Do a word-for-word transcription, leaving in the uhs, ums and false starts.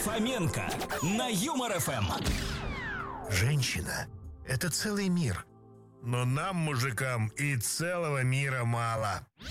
Фоменко на Юмор ФМ. Женщина – это целый мир. Но нам, мужикам, и целого мира мало.